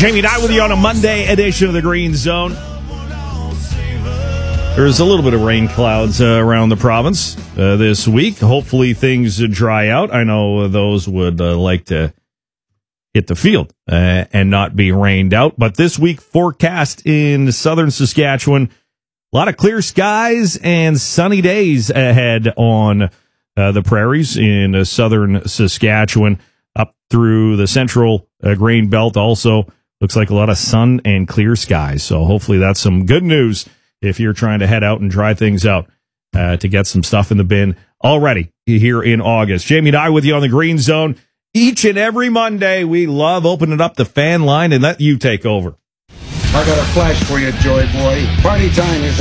Jamie and I with you on a Monday edition of the Green Zone. There's a little bit of rain clouds around the province this week. Hopefully things dry out. I know those would like to hit the field and not be rained out. But this week forecast in southern Saskatchewan, a lot of clear skies and sunny days ahead on the prairies in southern Saskatchewan up through the central grain belt. Also looks like a lot of sun and clear skies. So hopefully that's some good news if you're trying to head out and dry things out to get some stuff in the bin already here in August. Jamie and I with you on the Green Zone. Each and every Monday, we love opening up the fan line and let you take over. I got a flash for you, Joy Boy. Party time is